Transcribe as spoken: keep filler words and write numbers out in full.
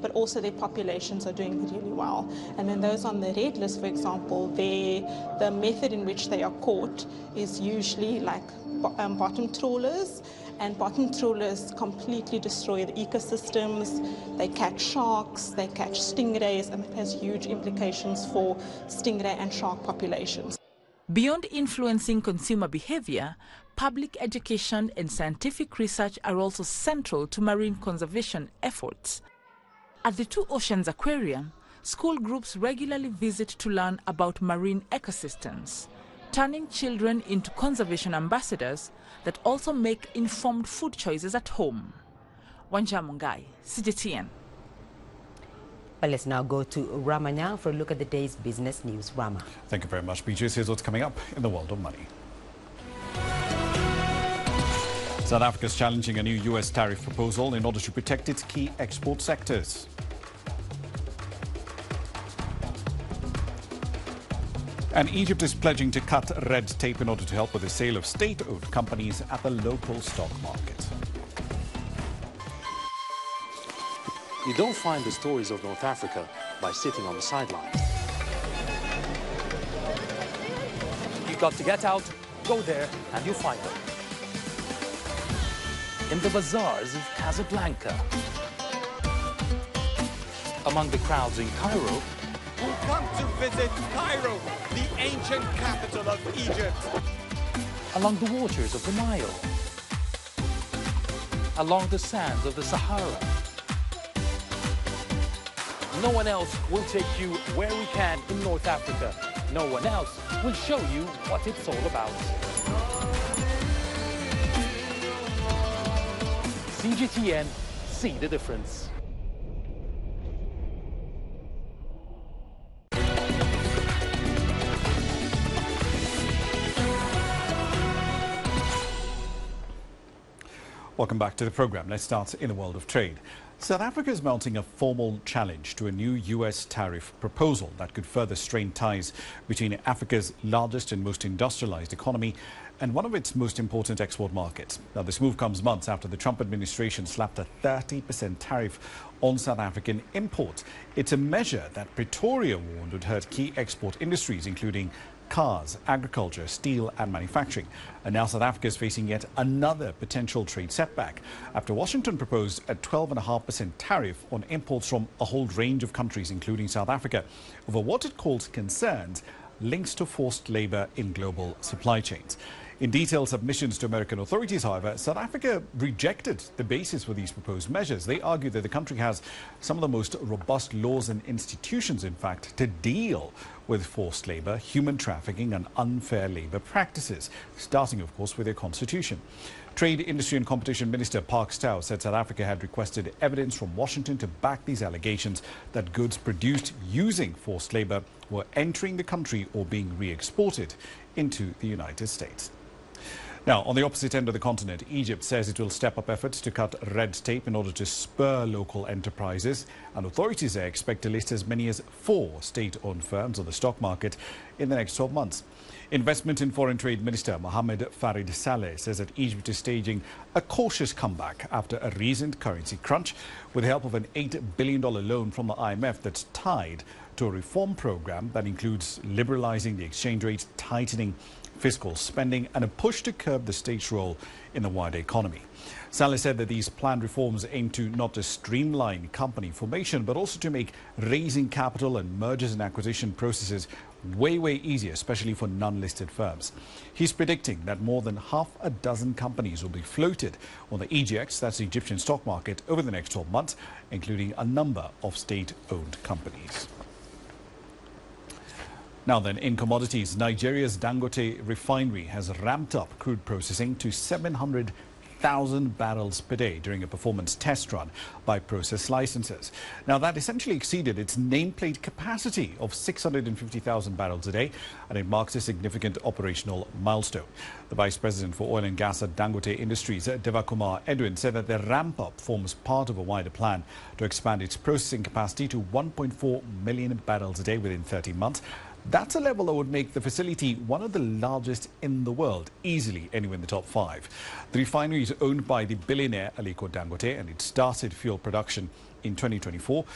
but also their populations are doing really well. And then those on the red list, for example, they, the method in which they are caught is usually like um, bottom trawlers, and bottom trawlers completely destroy the ecosystems. They catch sharks, they catch stingrays, and it has huge implications for stingray and shark populations. Beyond influencing consumer behavior, public education and scientific research are also central to marine conservation efforts. At the Two Oceans Aquarium, school groups regularly visit to learn about marine ecosystems, turning children into conservation ambassadors that also make informed food choices at home. Wanja Mungai, C G T N. Well, let's now go to Rama now for a look at the day's business news. Rama. Thank you very much, Beatrice. Here's what's coming up in the world of money. South Africa is challenging a new U S tariff proposal in order to protect its key export sectors. And Egypt is pledging to cut red tape in order to help with the sale of state-owned companies at the local stock market. You don't find the stories of North Africa by sitting on the sidelines. You've got to get out, go there, and you'll find them. In the bazaars of Casablanca. Among the crowds in Cairo. Who come to visit Cairo, the ancient capital of Egypt. Along the waters of the Nile. Along the sands of the Sahara. No one else will take you where we can in North Africa. No one else will show you what it's all about. C G T N, see the difference. Welcome back to the program. Let's start in the world of trade. South Africa is mounting a formal challenge to a new U S tariff proposal that could further strain ties between Africa's largest and most industrialized economy and one of its most important export markets. Now, this move comes months after the Trump administration slapped a thirty percent tariff on South African imports. It's a measure that Pretoria warned would hurt key export industries, including cars, agriculture, steel and manufacturing. And now South Africa is facing yet another potential trade setback after Washington proposed a twelve point five percent tariff on imports from a whole range of countries, including South Africa, over what it calls concerns links to forced labor in global supply chains. In detailed submissions to American authorities, however, South Africa rejected the basis for these proposed measures. They argue that the country has some of the most robust laws and institutions, in fact, to deal with forced labor, human trafficking and unfair labor practices, starting, of course, with their constitution. Trade, Industry and Competition Minister Park Stow said South Africa had requested evidence from Washington to back these allegations that goods produced using forced labor were entering the country or being re-exported into the United States. Now, on the opposite end of the continent, Egypt says it will step up efforts to cut red tape in order to spur local enterprises. And authorities there expect to list as many as four state-owned firms on the stock market in the next twelve months. Investment and Foreign Trade Minister Mohamed Farid Saleh says that Egypt is staging a cautious comeback after a recent currency crunch with the help of an eight billion dollar loan from the I M F that's tied to a reform program that includes liberalizing the exchange rate, tightening fiscal spending and a push to curb the state's role in the wider economy. Saleh said that these planned reforms aim to not just streamline company formation, but also to make raising capital and mergers and acquisition processes way, way easier, especially for non-listed firms. He's predicting that more than half a dozen companies will be floated on the E G X, that's the Egyptian stock market, over the next twelve months, including a number of state-owned companies. Now then, in commodities, Nigeria's Dangote refinery has ramped up crude processing to seven hundred thousand barrels per day during a performance test run by process licensors. Now, that essentially exceeded its nameplate capacity of six hundred fifty thousand barrels a day, and it marks a significant operational milestone. The Vice President for Oil and Gas at Dangote Industries, Devakumar Edwin, said that the ramp-up forms part of a wider plan to expand its processing capacity to one point four million barrels a day within thirty months. That's a level that would make the facility one of the largest in the world, easily anywhere in the top five. The refinery is owned by the billionaire Aliko Dangote, and it started fuel production in twenty twenty-four.